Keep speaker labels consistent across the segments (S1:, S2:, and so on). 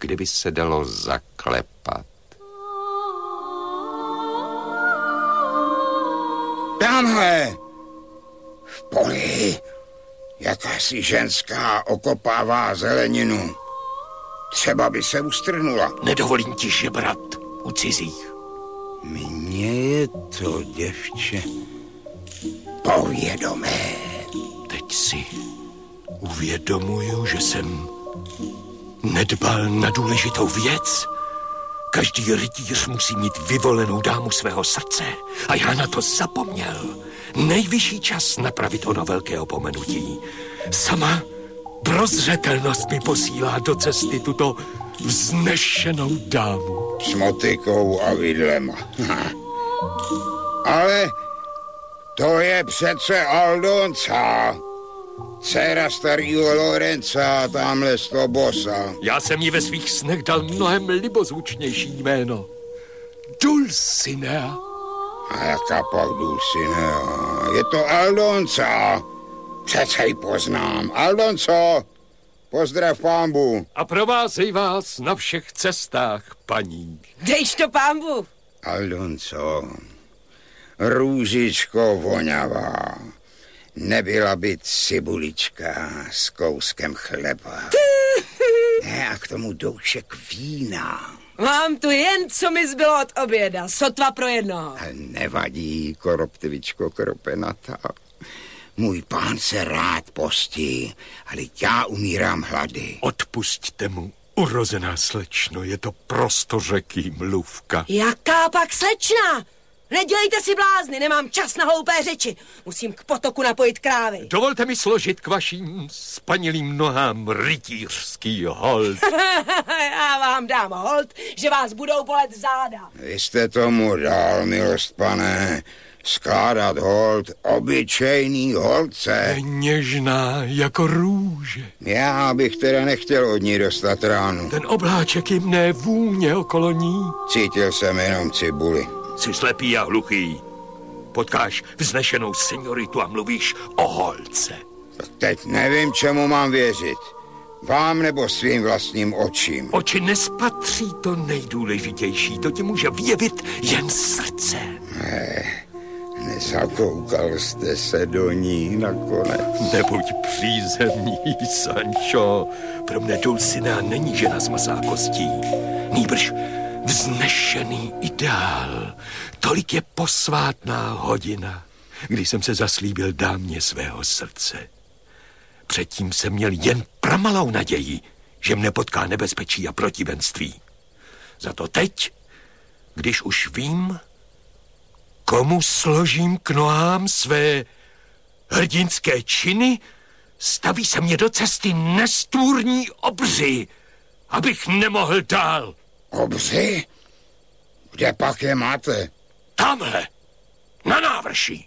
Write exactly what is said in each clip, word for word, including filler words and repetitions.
S1: kdyby se dalo zaklepat.
S2: Tamhle, v poli, jakási ženská okopává zeleninu. Třeba by se ustrhnula.
S3: Nedovolím ti žebrat u cizích.
S2: Mně je to, děvče, povědomé.
S3: Teď si uvědomuju, že jsem nedbal na důležitou věc. Každý rytíř musí mít vyvolenou dámu svého srdce a já na to zapomněl. Nejvyšší čas napravit ono velké opomenutí. Sama prozřetelnost mi posílá do cesty tuto vznešenou dámu.
S2: S motykou a vidlema. Ale to je přece Aldonca, dcera starýho Lorenza, tamhle z Tobosa.
S3: Já jsem jí ve svých snech dal mnohem libozvučnější jméno. Dulcinea.
S2: A jaká pak Dulcinea? Je to Aldonca. Přece ji poznám. Aldonco, pozdrav pánbu.
S3: A provázej vás na všech cestách, paní.
S4: Dejš to pánbu.
S2: Aldonco, růžičko voňavá, nebyla by cibulička s kouskem chleba. Ne, a k tomu doušek vína.
S4: Mám tu jen, co mi zbylo od oběda. Sotva pro jednoho.
S2: Nevadí, koroptivičko kropenatá. Můj pán se rád postí, ale já umírám hlady.
S3: Odpusťte mu, urozená slečno, je to prostořeký mluvka.
S4: Jaká pak slečna? Nedělejte si blázny, nemám čas na hloupé řeči. Musím k potoku napojit krávy.
S3: Dovolte mi složit k vašim spanilým nohám rytířský hold.
S4: Já vám dám hold, že vás budou bolet záda.
S2: Vy jste tomu dal, milost pane, skládat hold obyčejný holce.
S3: Něžná jako růže.
S2: Já bych teda nechtěl od ní dostat ránu.
S3: Ten obláček jemné vůně okolo ní.
S2: Cítil jsem jenom cibuli.
S3: Jsi slepý a hluchý. Potkáš vznešenou senioritu a mluvíš o holce.
S2: Tak teď nevím, čemu mám věřit. Vám nebo svým vlastním očím.
S3: Oči nespatří to nejdůležitější. To ti může vyjevit jen srdce.
S2: Ne, nezakoukal jste se do ní nakonec.
S3: Nebuď přízemní, Sancho. Pro mne Dulcinea není žena z masa a kostí. Nýbrž vznešený ideál. Tolik je posvátná hodina, kdy jsem se zaslíbil dámě svého srdce. Předtím jsem měl jen pramalou naději, že mne potká nebezpečí a protivenství. Za to teď, když už vím, komu složím k nohám své hrdinské činy, staví se mě do cesty nestvůrní obři, abych nemohl dál.
S2: Obři? Kde pak je máte?
S3: Tamhle, na návrší.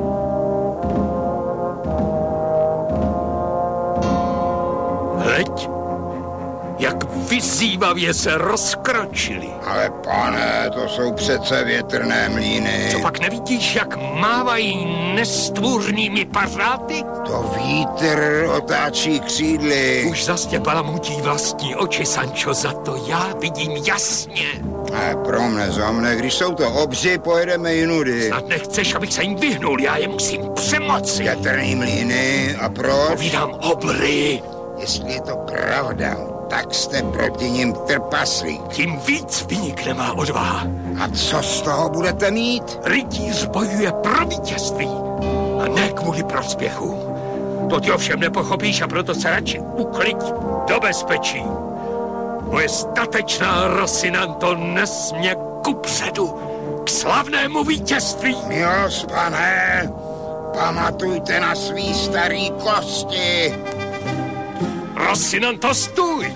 S3: Hleď, jak vyzývavě se rozkročili.
S2: Ale pane, to jsou přece větrné mlýny.
S3: Co pak nevidíš, jak mávají nestvůrnými pařáty?
S2: To vítr otáčí křídly.
S3: Už zas tě balamutí vlastní oči, Sancho, za to já vidím jasně.
S2: A pro mne, za mne, když jsou to obři, pojedeme jinudy.
S3: Snad nechceš, abych se jim vyhnul, já je musím přemoci.
S2: Větrný mlýny, a proč?
S3: Povídám obry.
S2: Jestli je to pravda, tak jste proti nim trpaslík.
S3: Tím víc vynik nemá odvaha.
S2: A co z toho budete mít?
S3: Rytíř bojuje pro vítězství a ne kvůli prospěchu. To ty ovšem nepochopíš a proto se radši ukliď do bezpečí. Moje statečná Rocinanto nesmě kupředu k slavnému vítězství.
S2: Milost, pane, pamatujte na svý starý kosti.
S3: Rocinanto, stůj!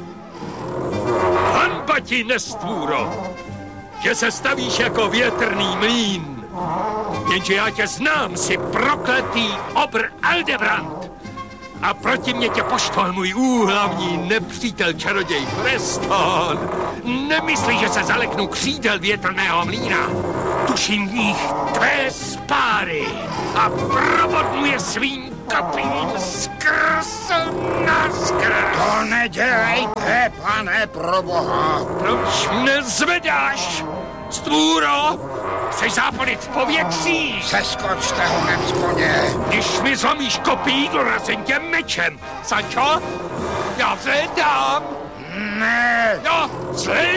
S3: Hanba ti, nestvůro, že se stavíš jako větrný mlýn. Jenže já tě znám, jsi prokletý obr Aldebrand. A proti mě tě poštval můj úhlavní nepřítel čaroděj Preston. Nemyslí, že se zaleknu křídel větrného mlýna. Tuším v nich tvé spáry a probodnu je svým kapín skrz naskrz.
S2: To nedělejte, pane, pro boha.
S3: Proč mne zvedáš? Stvůro, chceš zápalit v povětří?
S2: Seskočte honem z koně.
S3: Když mi zlomíš kopí, dorazím tě mečem. Sancho, já se dám.
S2: Ne.
S3: No, zlej